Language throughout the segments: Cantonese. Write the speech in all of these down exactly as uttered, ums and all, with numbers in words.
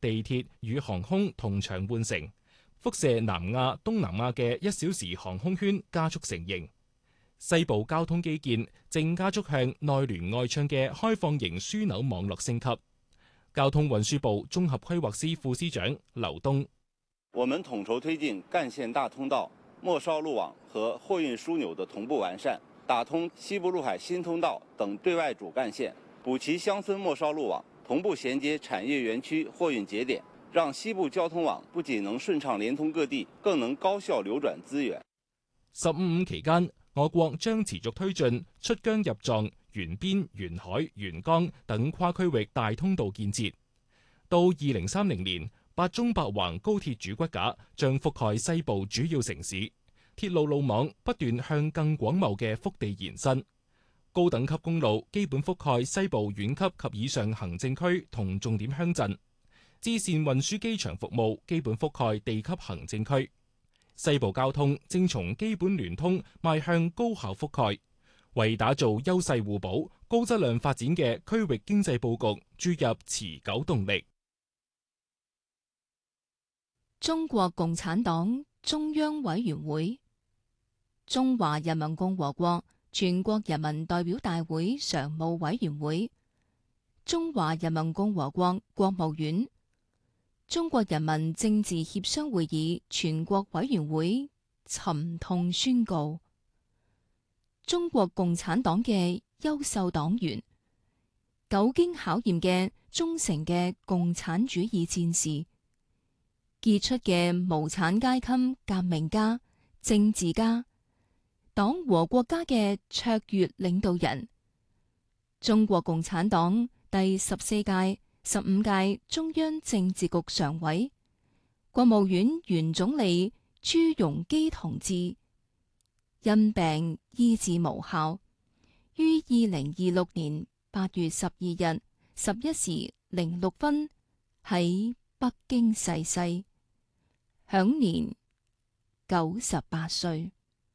地鐵與航空同場換乘，輻射南亞、東南亞嘅一小時航空圈加速成型。西部交通基建正加速向內聯外暢嘅開放型樞紐網絡升級。交通運輸部綜合規劃司副司長劉東： 我們統籌推進幹線大通道、末梢路網和貨運樞紐的同步完善，打通西部陸海新通道等對外主幹線，補齊鄉村末梢路網，同步銜接產業園區貨運節點，讓西部交通網不僅能順暢連通各地，更能高效流轉資源。 十五五期間，我國將持續推進出疆入藏、沿邊、沿海、沿江等跨區域大通道建設。到二零三零年，八縱八橫高鐵主骨架將覆蓋西部主要城市，鐵路路網不斷向更廣袤嘅腹地延伸。高等級公路基本覆蓋西部縣級及以上行政區同重點鄉鎮，支線運輸機場服務基本覆蓋地級行政區。西部交通正從基本聯通邁向高效覆蓋，為打造優勢互補、高質量發展嘅區域經濟佈局注入持久動力。 中國共產黨中央委員會、中華人民共和國全國人民代表大會常務委員會、中華人民共和國國務院、中國人民政治協商會議全國委員會沉痛宣告：中國共產黨嘅優秀黨員、久經考驗嘅忠誠嘅共產主義戰士、傑出嘅無產階級革命家、政治家、黨和國家嘅卓越領導人，中國共產黨第十四屆、十五屆中央政治局常委、國務院原總理朱鎔基同志因病醫治無效，於二零二六年八月十二日十一時零六分喺北京逝世，享年九十八歲。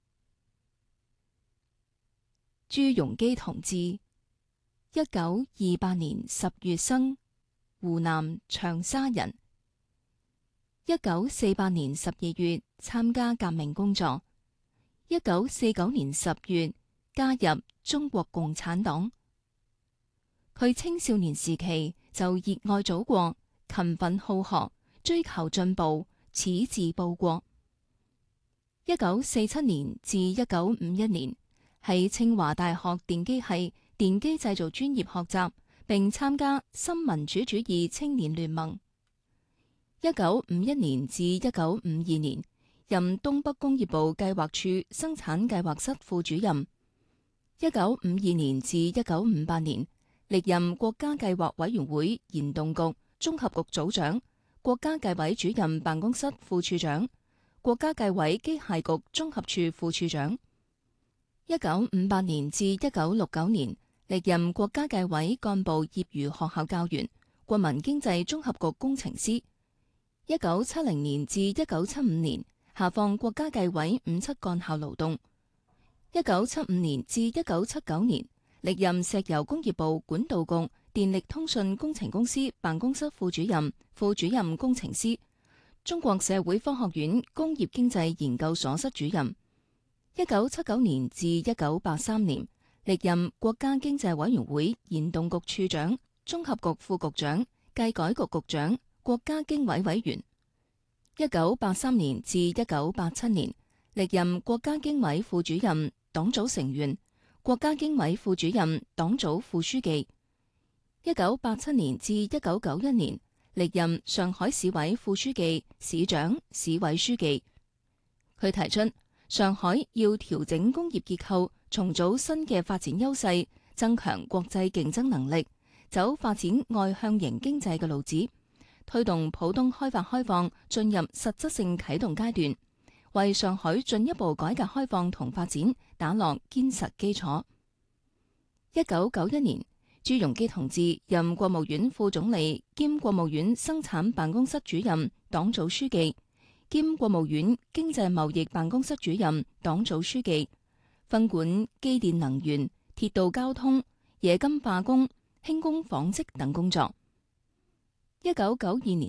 朱鎔基同志，一九二八年十月生，湖南長沙人。一九四八年十二月參加革命工作，一九四九年十月加入中國共產黨。佢青少年時期就熱愛祖國，勤奮好學，追求進步，矢志報國。一九四七年至一九五一年喺清華大學電機系電機製造專業學習，並參加新民主主義青年聯盟。一九五一年至一九五二年任東北工業部計劃處生產計劃室副主任。一九五二年至一九五八年歷任國家計劃委員會研動局綜合局組長、國家計委主任辦公室副處長、國家計委機械局綜合處副處長。一九五八年至一九六九年歷任國家計委幹部業餘學校教員、國民經濟綜合局工程師。一九七零年至一九七五年下放國家計委五七幹校勞動。一九七五年至一九七九年歷任石油工業部管道局電力通訊工程公司辦公室副主任、副主任工程師，中國社會科學院工業經濟研究所室主任。一九七九年至一九八三年歷任國家經濟委員會研動局處長、綜合局副局長、計改局局長、國家經委委員。一九八三年至一九八七年歷任國家經委副主任、黨組成員、國家經委副主任、黨組副書記。一九八七年至一九九一年歷任上海市委副書記、市長、市委書記。佢提出上海要調整工業結構，重組新嘅發展優勢，增強國際競爭能力，走發展外向型經濟嘅路子，推動浦東開發開放進入實質性啟動階段，為上海進一步改革開放同發展打落堅實基礎。一九九一年，朱鎔基同志任國務院副總理兼國務院生產辦公室主任、黨組書記，兼國務院經濟貿易辦公室主任、黨組書記，分管機電能源、鐵道交通、冶金化工、輕工紡織等工作。一九九二年